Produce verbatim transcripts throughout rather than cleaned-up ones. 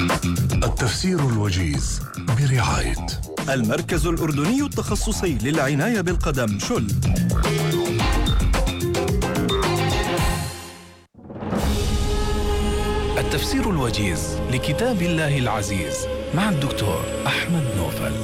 التفسير الوجيز برعاية المركز الأردني التخصصي للعناية بالقدم شل. التفسير الوجيز لكتاب الله العزيز مع الدكتور أحمد نوفل.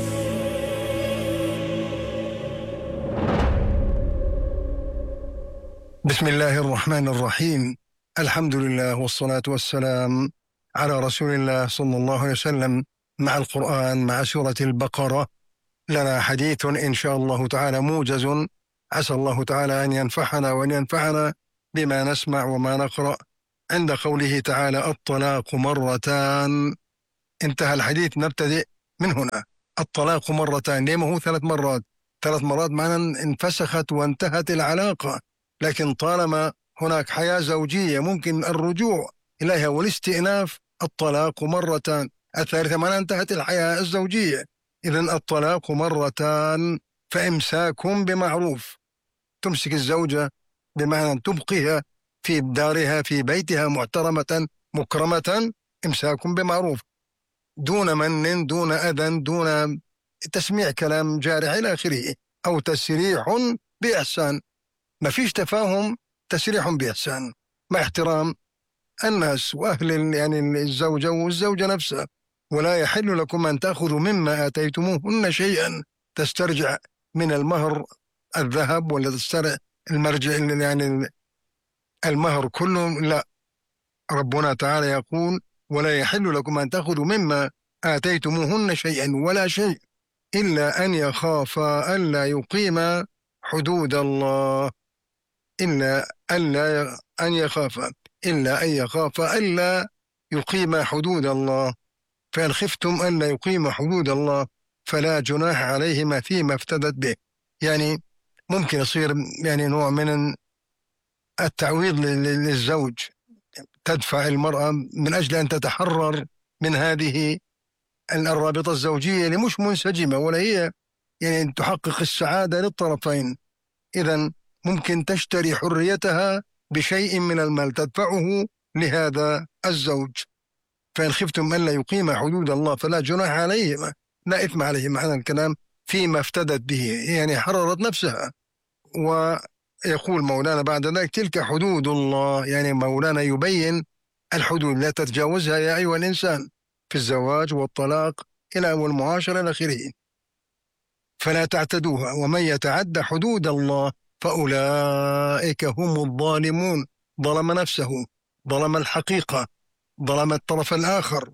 بسم الله الرحمن الرحيم. الحمد لله والصلاة والسلام على رسول الله صلى الله عليه وسلم. مع القرآن مع سورة البقرة لنا حديث إن شاء الله تعالى موجز، عسى الله تعالى أن ينفعنا وأن ينفعنا بما نسمع وما نقرأ. عند قوله تعالى الطلاق مرتان، انتهى الحديث، نبتدئ من هنا. الطلاق مرتان، ليه ما هو ثلاث مرات؟ ثلاث مرات معنى انفسخت وانتهت العلاقة، لكن طالما هناك حياة زوجية ممكن الرجوع إليها والاستئناف. الطلاق مرتان، الثالثة معنى انتهت الحياة الزوجية. إذن الطلاق مرتان، فإمساكم بمعروف. تمسك الزوجة بمعنى أن تبقيها في دارها في بيتها محترمة مكرمة، إمساكم بمعروف، دون من دون أذى دون تسميع كلام جارح إلى آخره، أو تسريح بإحسان. ما فيش تفاهم، تسريح بإحسان مع احترام الناس وأهل يعني الزوجة والزوجة نفسها. ولا يحل لكم أن تأخذوا مما آتيتموهن شيئا، تسترجع من المهر الذهب ولا تسترجع المرجع يعني المهر كله، لا. ربنا تعالى يقول ولا يحل لكم أن تأخذوا مما آتيتموهن شيئا ولا شيء إلا أن يخافا ألا يقيما حدود الله، إلا ألا أن يخافا إلا أن يخافا ألا يقيما حدود الله. فإن خفتم ألا يقيم حدود الله فلا جناح عليهما فيما افتدت به. يعني ممكن يصير يعني نوع من التعويض للزوج، تدفع المرأة من أجل أن تتحرر من هذه الرابطة الزوجية اللي مش منسجمة ولا هي يعني تحقق السعادة للطرفين. إذن ممكن تشتري حريتها بشيء من المال تدفعه لهذا الزوج. فإن خفتم ألا يقيم حدود الله فلا جناح عليهما، لا إثم عليهما، هذا الكلام فيما افتدت به، يعني حررت نفسها. ويقول مولانا بعد ذلك تلك حدود الله، يعني مولانا يبين الحدود لا تتجاوزها يا أيها الإنسان في الزواج والطلاق إلى والمعاشرة إلى آخره، فلا تعتدوها. ومن يتعد حدود الله فأولئك هم الظالمون. ظلم نفسه، ظلم الحقيقة، ظلم الطرف الآخر.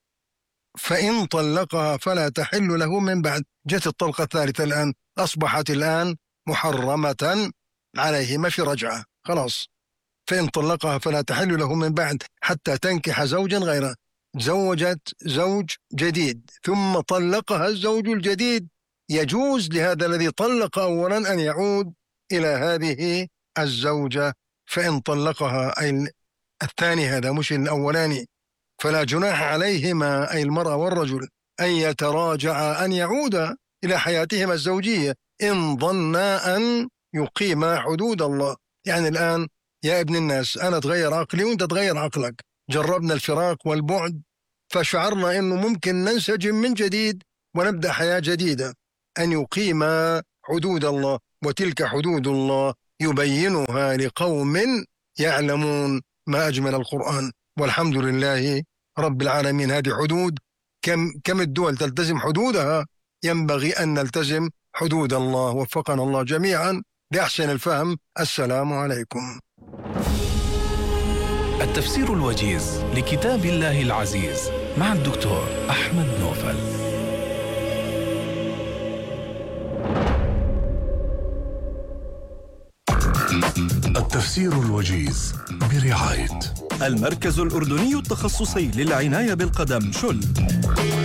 فإن طلقها فلا تحل له من بعد. جت الطلقة الثالثة الآن، أصبحت الآن محرمة عليه، ما في رجعة، خلاص. فإن طلقها فلا تحل له من بعد حتى تنكح زوجا غيره. زوجت زوج جديد ثم طلقها الزوج الجديد، يجوز لهذا الذي طلق أولا أن يعود إلى هذه الزوجة. فإن طلقها أي الثاني، هذا مش الأولاني، فلا جناح عليهما أي المرأة والرجل أن يتراجعا أن يعودا إلى حياتهما الزوجية إن ظنا أن يقيما حدود الله. يعني الآن يا ابن الناس، أنا تغير عقلي وأنت تغير عقلك، جربنا الفراق والبعد فشعرنا أنه ممكن ننسجم من جديد ونبدأ حياة جديدة. أن يقيما حدود الله، وتلك حدود الله يبينها لقوم يعلمون. ما أجمل القرآن، والحمد لله رب العالمين. هذه حدود، كم كم الدول تلتزم حدودها، ينبغي أن نلتزم حدود الله. وفقنا الله جميعا لأحسن الفهم. السلام عليكم. التفسير الوجيز لكتاب الله العزيز مع الدكتور أحمد نوفل. التفسير الوجيز برعاية المركز الأردني التخصصي للعناية بالقدم شل.